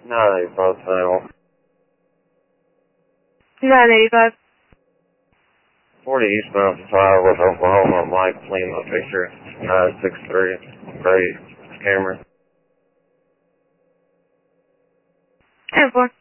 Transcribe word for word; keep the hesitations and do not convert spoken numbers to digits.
nine eighty-five channel. nine eighty-five. forty eastbound to Firewood, Oklahoma, Mike Lima, picture nine six three, great camera. ten four.